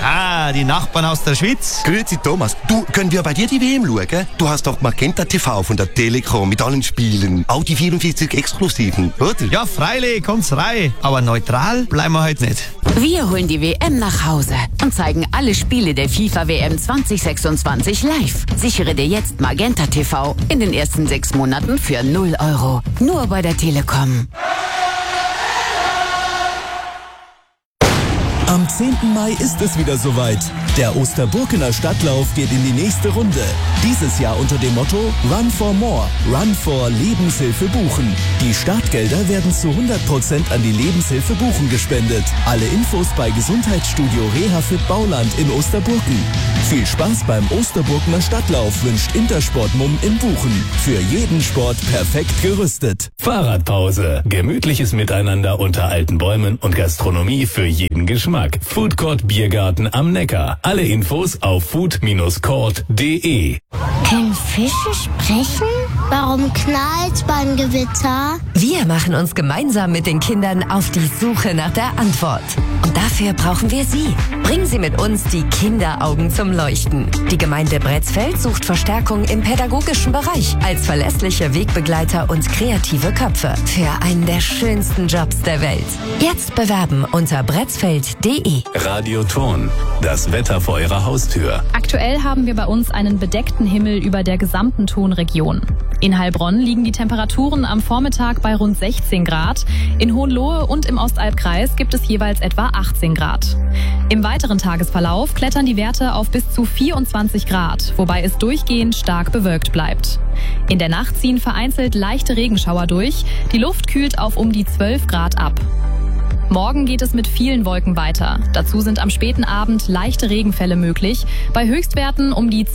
Ah, die Nachbarn aus der Schweiz. Grüezi Thomas. Du, können wir bei dir die WM schauen? Du hast doch Magenta TV von der Telekom mit allen Spielen. Auch die 44 Exklusiven, oder? Ja, freilich, kommt's rein. Aber neutral bleiben wir heute nicht. Wir holen die WM nach Hause und zeigen alle Spiele der FIFA-WM 2026 live. Sichere dir jetzt Magenta TV in den ersten 6 Monaten für 0 €. Nur bei der Telekom. Am 10. Mai ist es wieder soweit. Der Osterburkener Stadtlauf geht in die nächste Runde. Dieses Jahr unter dem Motto Run for More, Run for Lebenshilfe Buchen. Die Startgelder werden zu 100% an die Lebenshilfe Buchen gespendet. Alle Infos bei Gesundheitsstudio Rehafit Bauland in Osterburken. Viel Spaß beim Osterburkener Stadtlauf wünscht Intersport Mumm in Buchen. Für jeden Sport perfekt gerüstet. Fahrradpause. Gemütliches Miteinander unter alten Bäumen und Gastronomie für jeden Geschmack. Foodcourt Biergarten am Neckar. Alle Infos auf food-court.de. Können Fische sprechen? Warum knallt's beim Gewitter? Wir machen uns gemeinsam mit den Kindern auf die Suche nach der Antwort. Und dafür brauchen wir Sie. Bringen Sie mit uns die Kinderaugen zum Leuchten. Die Gemeinde Bretzfeld sucht Verstärkung im pädagogischen Bereich als verlässliche Wegbegleiter und kreative Köpfe für einen der schönsten Jobs der Welt. Jetzt bewerben unter bretzfeld.de. Radioton. Das Wetter vor Ihrer Haustür. Aktuell haben wir bei uns einen bedeckten Himmel über der gesamten Tonregion. In Heilbronn liegen die Temperaturen am Vormittag bei rund 16 Grad. In Hohenlohe und im Ostalbkreis gibt es jeweils etwa 18 Grad. Im weiteren Tagesverlauf klettern die Werte auf bis zu 24 Grad, wobei es durchgehend stark bewölkt bleibt. In der Nacht ziehen vereinzelt leichte Regenschauer durch. Die Luft kühlt auf um die 12 Grad ab. Morgen geht es mit vielen Wolken weiter. Dazu sind am späten Abend leichte Regenfälle möglich, bei Höchstwerten um die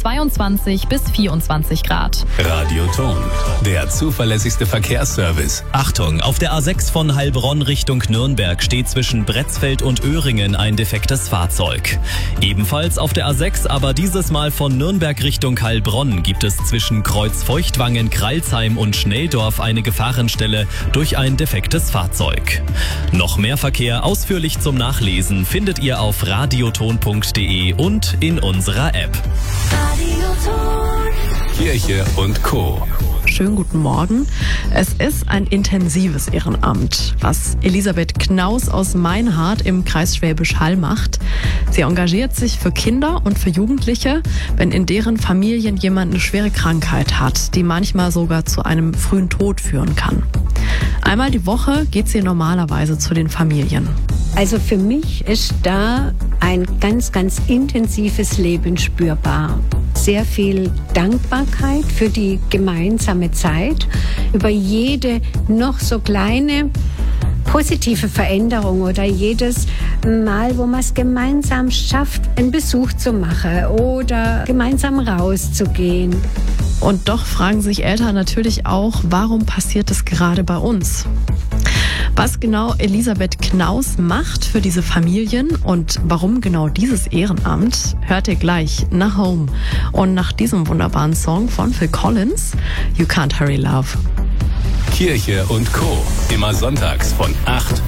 22 bis 24 Grad. Radioton, der zuverlässigste Verkehrsservice. Achtung, auf der A6 von Heilbronn Richtung Nürnberg steht zwischen Bretzfeld und Öhringen ein defektes Fahrzeug. Ebenfalls auf der A6, aber dieses Mal von Nürnberg Richtung Heilbronn, gibt es zwischen Kreuz Feuchtwangen, Kralsheim und Schnelldorf eine Gefahrenstelle durch ein defektes Fahrzeug. Noch mehr Verkehr ausführlich zum Nachlesen findet ihr auf radioton.de und in unserer App. Radioton. Kirche und Co. Schönen guten Morgen. Es ist ein intensives Ehrenamt, was Elisabeth Knaus aus Meinhardt im Kreis Schwäbisch Hall macht. Sie engagiert sich für Kinder und für Jugendliche, wenn in deren Familien jemand eine schwere Krankheit hat, die manchmal sogar zu einem frühen Tod führen kann. Einmal die Woche geht sie normalerweise zu den Familien. Also für mich ist da ein ganz, ganz intensives Leben spürbar. Sehr viel Dankbarkeit für die gemeinsame Zeit, über jede noch so kleine positive Veränderung oder jedes Mal, wo man es gemeinsam schafft, einen Besuch zu machen oder gemeinsam rauszugehen. Und doch fragen sich Eltern natürlich auch, warum passiert es gerade bei uns? Was genau Elisabeth Knaus macht für diese Familien und warum genau dieses Ehrenamt, hört ihr gleich nach Home. Und nach diesem wunderbaren Song von Phil Collins, You Can't Hurry Love. Kirche und Co. Immer sonntags von 8